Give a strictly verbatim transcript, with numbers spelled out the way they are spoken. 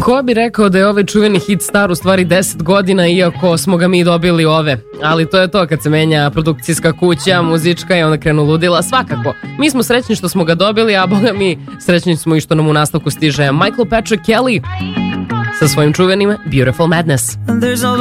Ko bi rekao da je ovaj čuveni hit star u stvari deset godina, iako smo ga mi dobili ove. Ali to je to, kad se menja produkcijska kuća, muzička i onda krenu ludila. Svakako, mi smo srećni što smo ga dobili, a boga mi srećni smo i što nam u nastavku stiže Michael Patrick Kelly sa svojim čuvenim Beautiful Madness.